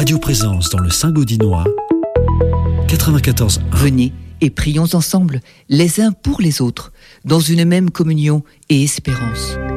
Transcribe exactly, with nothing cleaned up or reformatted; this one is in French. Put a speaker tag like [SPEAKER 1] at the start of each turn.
[SPEAKER 1] Radio Présence dans le Saint-Gaudinois, quatre-vingt-quatorze un.
[SPEAKER 2] Venez et prions ensemble, les uns pour les autres, dans une même communion et espérance.